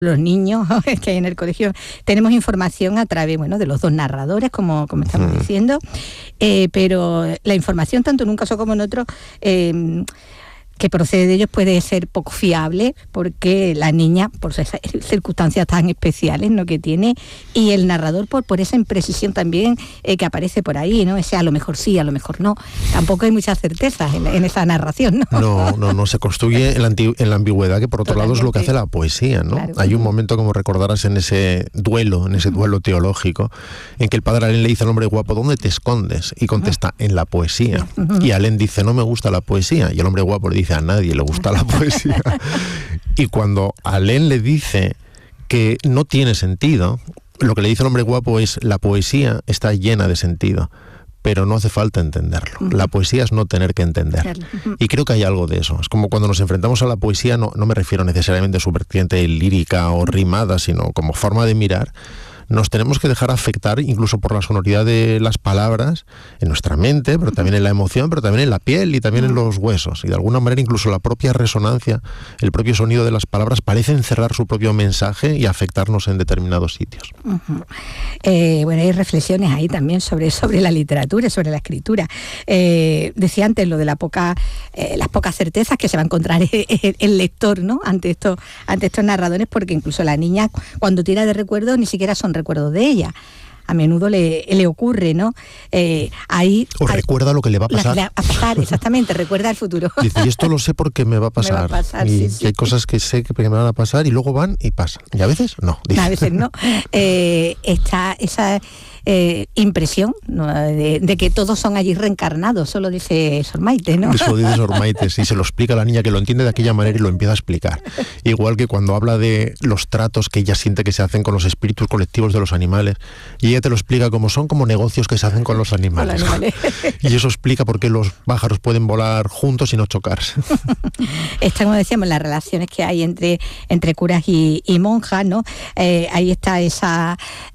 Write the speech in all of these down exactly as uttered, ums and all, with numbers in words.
los niños que hay en el colegio, tenemos información a través, bueno, de los dos narradores, como, como estamos diciendo, eh, pero la información, tanto en un caso como en otro, eh, que procede de ellos puede ser poco fiable, porque la niña, por esas circunstancias tan especiales, ¿no?, que tiene, y el narrador por, por esa imprecisión también eh, que aparece por ahí, ¿no? Ese a lo mejor sí, a lo mejor no. Tampoco hay muchas certezas en, en esa narración, ¿no? No, no, no se construye en la, anti- en la ambigüedad, que por otro Totalmente. lado es lo que hace la poesía, ¿no? Claro. Hay un momento, como recordarás, en ese duelo, en ese duelo teológico, en que el padre Alén le dice al hombre guapo, ¿dónde te escondes? Y contesta, en la poesía. Y Alén dice, no me gusta la poesía. Y el hombre guapo le dice, a nadie le gusta la poesía. Y cuando Alén le dice que no tiene sentido, lo que le dice el hombre guapo es, la poesía está llena de sentido, pero no hace falta entenderlo. La poesía es no tener que entender. Y creo que hay algo de eso. Es como cuando nos enfrentamos a la poesía, no, no me refiero necesariamente a su vertiente lírica o rimada, sino como forma de mirar. Nos tenemos que dejar afectar incluso por la sonoridad de las palabras en nuestra mente, pero también en la emoción, pero también en la piel y también en los huesos. Y de alguna manera incluso la propia resonancia, el propio sonido de las palabras parece encerrar su propio mensaje y afectarnos en determinados sitios. Uh-huh. Eh, bueno, hay reflexiones ahí también sobre, sobre la literatura, sobre la escritura. Eh, decía antes lo de la poca, eh, las pocas certezas que se va a encontrar el, el lector, ¿no?, ante estos, ante estos narradores, porque incluso la niña, cuando tira de recuerdos, ni siquiera son recuerdos de ella. A menudo le, le ocurre, ¿no? Eh, ahí, o hay, recuerda lo que le va a pasar. La, a pasar, exactamente, recuerda el futuro. Dice, y esto lo sé porque me va a pasar. Me va a pasar, y, sí, y sí. hay cosas que sé que me van a pasar y luego van y pasan. Y a veces no. Dice. A veces no. Eh, está esa eh, impresión, ¿no?, de, de que todos son allí reencarnados, eso lo dice Sor Maite, ¿no? Eso lo dice Sor Maite, sí, se lo explica a la niña, que lo entiende de aquella manera y lo empieza a explicar. Igual que cuando habla de los tratos que ella siente que se hacen con los espíritus colectivos de los animales, y ella te lo explica como son como negocios que se hacen con los animales. Con los animales. Y eso explica por qué los pájaros pueden volar juntos y no chocarse. Está, como decíamos, las relaciones que hay entre, entre curas y, y monjas, ¿no? Eh, ahí está esa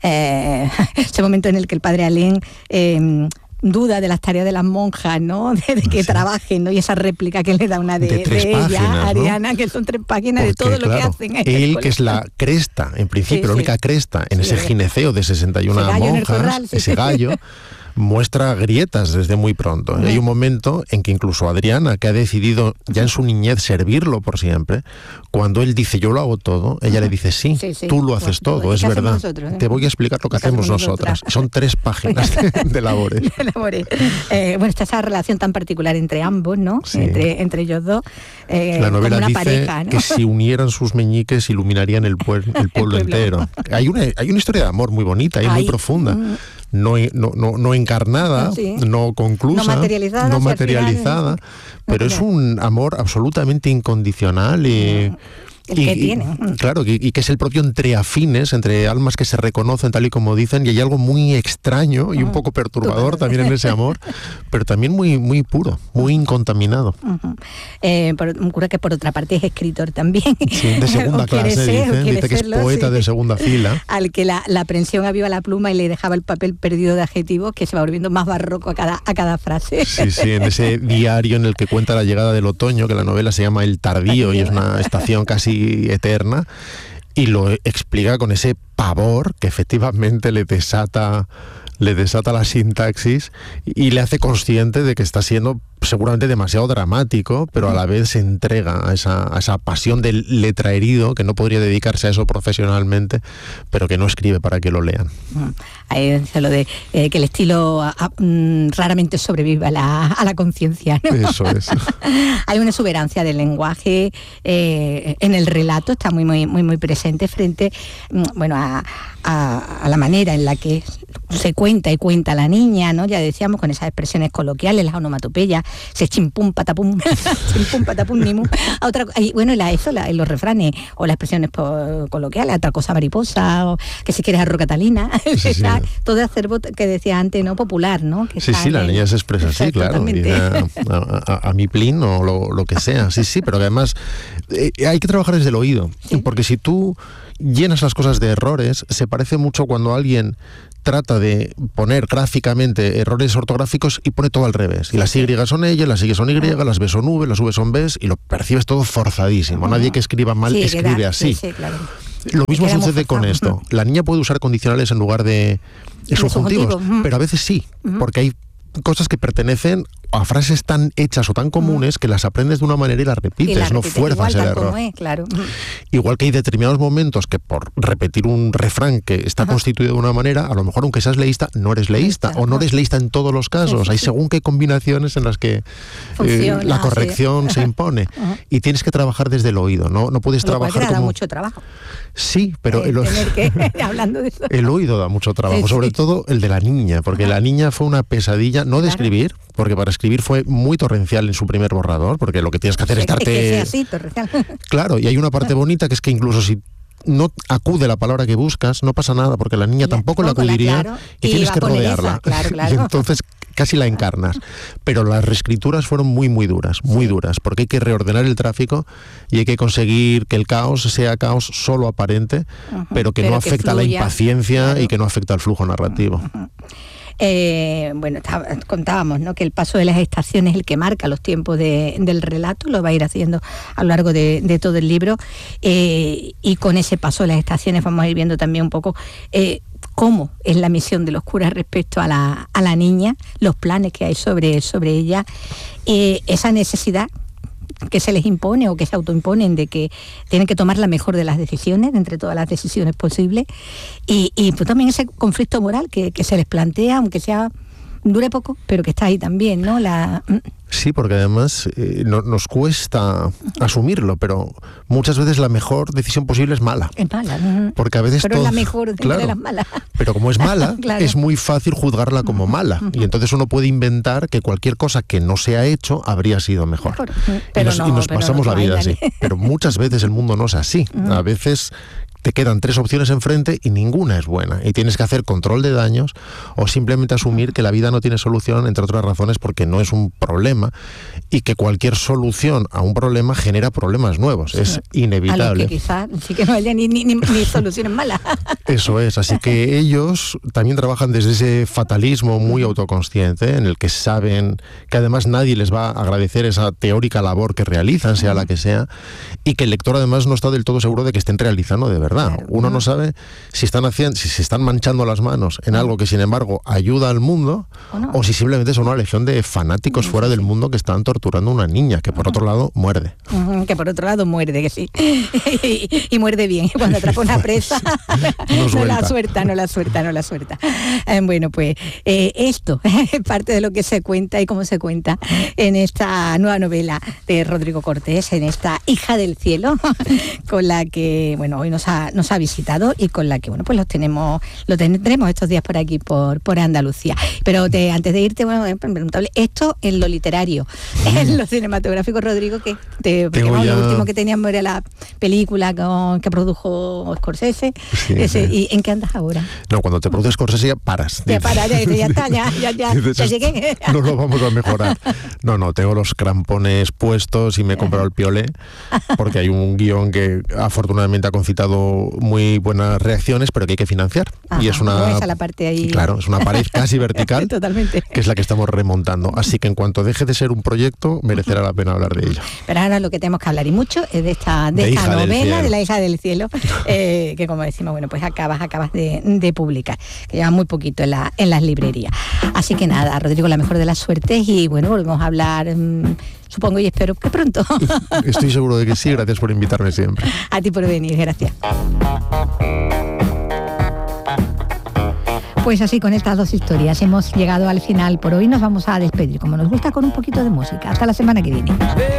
eh, ese momento en el que el padre Alén eh, duda de las tareas de las monjas, ¿no? De, de que sí. trabajen, ¿no? Y esa réplica que le da una de, de, tres de páginas, ella, ¿no? Ariana, que son tres páginas. Porque, de todo claro, lo que hacen. Él, que es la cresta, en principio, sí, la única sí. cresta en sí, ese gineceo de sesenta y una monjas, corral, sí. ese gallo, muestra grietas desde muy pronto. Uh-huh. Y hay un momento en que incluso Adriana, que ha decidido ya en su niñez servirlo por siempre, cuando él dice yo lo hago todo, ella uh-huh. le dice sí, sí, sí, tú lo haces todo, todo. Es verdad. Nosotros, ¿eh? Te voy a explicar lo que hacemos nosotras. nosotras. Son tres páginas de, de labores. De labores. Eh, bueno, está esa relación tan particular entre ambos, ¿no? Sí. Entre, entre ellos dos. Eh, La novela como una dice pareja, ¿no? que si unieran sus meñiques iluminarían el, puer, el pueblo el entero. Hay una, hay una historia de amor muy bonita y muy profunda. Mm. No, no, no, no encarnada, sí. no conclusa, no materializada, no materializada, final, pero no, es un amor absolutamente incondicional y... Mm. El y, que tiene. Claro, y, y que es el propio entre afines, entre almas que se reconocen tal y como dicen, y hay algo muy extraño y un poco perturbador también en ese amor, pero también muy, muy puro, muy incontaminado. Uh-huh. Eh, por, un cura que por otra parte es escritor también. Sí, de segunda clase, ser, dicen, dice que serlo, es poeta sí. de segunda fila. Al que la, la aprensión aviva la pluma y le dejaba el papel perdido de adjetivos, que se va volviendo más barroco a cada, a cada frase. Sí, sí, en ese diario en el que cuenta la llegada del otoño, que la novela se llama El Tardío y es una estación casi eterna, y lo explica con ese pavor que efectivamente le desata le desata la sintaxis y le hace consciente de que está siendo seguramente demasiado dramático, pero a la vez se entrega a esa, a esa pasión del letraherido que no podría dedicarse a eso profesionalmente, pero que no escribe para que lo lean. Ahí dice lo de eh, que el estilo a, a, raramente sobrevive a la, a la conciencia, ¿no? Eso es. Hay una exuberancia del lenguaje eh, en el relato, está muy muy muy muy presente frente, bueno, a, a, a la manera en la que se cuenta y cuenta la niña, ¿no? Ya decíamos, con esas expresiones coloquiales, las onomatopeyas, se chimpum patapum, chimpum patapum nimu. A otra, y bueno, la, eso, la, los refranes o las expresiones po, coloquiales, otra cosa mariposa, o que si quieres arro Catalina, sí, sí. Todo el acervo que decía antes, ¿no? Popular, ¿no? Que sí, sí, la en, niña se expresa así, claro. A, a, a, a mi plin o lo, lo que sea, sí, sí, pero que además eh, hay que trabajar desde el oído, ¿sí? Porque si tú llenas las cosas de errores, se parece mucho cuando alguien trata de poner gráficamente errores ortográficos y pone todo al revés. Y las Y son Y, las Y son Y, las B son V, las V son B, y lo percibes todo forzadísimo. Nadie que escriba mal sí, escribe queda, así. Sí, sí, claro. Lo mismo sucede con esto. La niña puede usar condicionales en lugar de subjuntivos, subjuntivo. Pero a veces sí, uh-huh. porque hay cosas que pertenecen a frases tan hechas o tan comunes uh-huh. que las aprendes de una manera y las repites, y la no repites fuerzas igual, el error. Es, claro. uh-huh. Igual que hay determinados momentos que por repetir un refrán que está uh-huh. constituido de una manera, a lo mejor aunque seas leísta, no eres leísta, uh-huh. o no eres leísta en todos los casos. Sí, sí, hay según qué combinaciones en las que Funciona, eh, la corrección sí. se impone. Uh-huh. Y tienes que trabajar desde el oído, ¿no? No puedes lo trabajar cual te da como... mucho trabajo. Sí, pero eh, el, tener que, hablando de eso. el oído da mucho trabajo, sí, sobre sí. todo el de la niña, porque uh-huh. la niña fue una pesadilla, no de claro. escribir, porque para escribir fue muy torrencial en su primer borrador, porque lo que tienes que hacer es, es darte... Es que sea así, torrencial. Claro, y hay una parte bonita que es que incluso si no acude la palabra que buscas, no pasa nada, porque la niña tampoco la acudiría claro, y, y tienes que rodearla. Claro, claro. Y entonces casi la encarnas. Pero las reescrituras fueron muy, muy duras, muy sí. duras, porque hay que reordenar el tráfico y hay que conseguir que el caos sea caos solo aparente, uh-huh. pero que pero no afecta a la impaciencia claro. y que no afecta al flujo narrativo. Uh-huh. Eh, bueno, contábamos, ¿no?, que el paso de las estaciones es el que marca los tiempos de, del relato, lo va a ir haciendo a lo largo de, de todo el libro, eh, y con ese paso de las estaciones vamos a ir viendo también un poco eh, cómo es la misión de los curas respecto a la, a la niña, los planes que hay sobre, sobre ella, eh, esa necesidad que se les impone o que se autoimponen de que tienen que tomar la mejor de las decisiones, de entre todas las decisiones posibles, y, y pues también ese conflicto moral que, que se les plantea, aunque sea dure poco, pero que está ahí también, ¿no? La... Sí, porque además eh, no, nos cuesta asumirlo, pero muchas veces la mejor decisión posible es mala. Es mala. Porque a veces pero todo, es la mejor claro, de las malas. Pero como es mala, claro. es muy fácil juzgarla como mala. Uh-huh. Y entonces uno puede inventar que cualquier cosa que no se ha hecho habría sido mejor. mejor. Pero y nos, no, y nos pero pasamos no, la vida no, así. Pero muchas veces el mundo no es así. Uh-huh. A veces te quedan tres opciones enfrente y ninguna es buena. Y tienes que hacer control de daños o simplemente asumir que la vida no tiene solución, entre otras razones porque no es un problema y que cualquier solución a un problema genera problemas nuevos. Sí. Es inevitable. A lo que quizás sí que no haya ni, ni, ni, ni soluciones malas. Eso es. Así que ellos también trabajan desde ese fatalismo muy autoconsciente en el que saben que además nadie les va a agradecer esa teórica labor que realizan, sea la que sea, y que el lector además no está del todo seguro de que estén realizando de verdad. Claro. Uno no sabe si están haciendo, si se están manchando las manos en algo que sin embargo ayuda al mundo o, no. o si simplemente son una legión de fanáticos sí, fuera sí, del mundo que están torturando a una niña que por uh-huh. otro lado muerde. Uh-huh, que por otro lado muerde, que sí. y, y muerde bien. Cuando atrapa una presa no, no la suelta, no la suelta, no la suelta. Eh, bueno, pues eh, esto es parte de lo que se cuenta y cómo se cuenta en esta nueva novela de Rodrigo Cortés, en esta Hija del Cielo, con la que, bueno, hoy nos ha, nos ha visitado y con la que, bueno, pues los tenemos, lo tendremos estos días por aquí, por, por Andalucía. Pero te, antes de irte, bueno, preguntable, esto en lo literario, mm. en lo cinematográfico, Rodrigo, que te, porque, bueno, ya... lo último que teníamos era la película con, que produjo Scorsese. Sí, ese, sí. ¿Y en qué andas ahora? No, cuando te produce Scorsese ya paras. Ya paras, ya, ya está, ya, ya, ya, dices, ya llegué. No lo vamos a mejorar. No, no, tengo los crampones puestos y me he comprado el piolé, porque hay un guión que afortunadamente ha concitado muy buenas reacciones, pero que hay que financiar. Ajá, y es una, la parte ahí... claro, es una pared casi vertical. Totalmente. Que es la que estamos remontando. Así que en cuanto deje de ser un proyecto, merecerá la pena hablar de ello. Pero ahora lo que tenemos que hablar y mucho es de esta, de de esta novela, de la Hija del Cielo, eh, que como decimos, bueno, pues acabas, acabas de, de publicar, que lleva muy poquito en, la, en las librerías. Así que nada, Rodrigo, la mejor de las suertes y bueno, volvemos a hablar... Mmm, supongo y espero que pronto. Estoy seguro de que sí, gracias por invitarme siempre. A ti por venir, gracias. Pues así, con estas dos historias hemos llegado al final por hoy. Nos vamos a despedir, como nos gusta, con un poquito de música. Hasta la semana que viene.